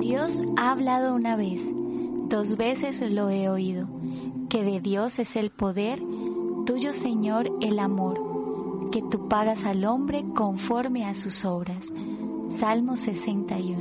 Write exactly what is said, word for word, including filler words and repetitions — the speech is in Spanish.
Dios ha hablado una vez, dos veces lo he oído, que de Dios es el poder, tuyo Señor el amor, que tú pagas al hombre conforme a sus obras. Salmo sesenta y uno.